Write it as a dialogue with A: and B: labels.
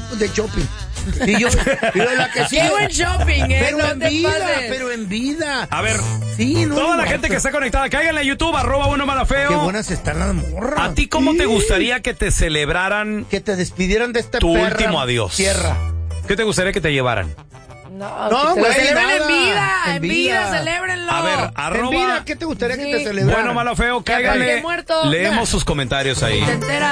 A: de shopping. Y yo, pero la que sí.
B: Qué buen shopping,
A: Pero
B: no
A: en
B: te
A: vida,
B: pases.
A: pero en vida.
C: A ver,
A: Sí, no,
C: toda la
A: no,
C: gente que está conectada, cáiganle a YouTube, @unomalafeo.
A: Qué buenas están las morras.
C: ¿A ti cómo te
A: Sí.
C: gustaría que te celebraran
A: Que te despidieran de esta
C: tu
A: perra
C: último adiós?
A: tierra.
C: ¿Qué te gustaría que te llevaran?
B: No,
A: No,
B: que te lo
A: güey,
B: celebren
A: nada.
B: en vida,
A: En
B: en vida,
A: vida.
B: celébrenlo.
C: A ver,
A: En vida, ¿qué te gustaría que te
B: Sí.
A: celebraran?
C: Bueno, malo, feo,
B: Que aparezca
C: cáiganle.
B: muerto.
C: Leemos sus comentarios ahí.
B: Te enteras.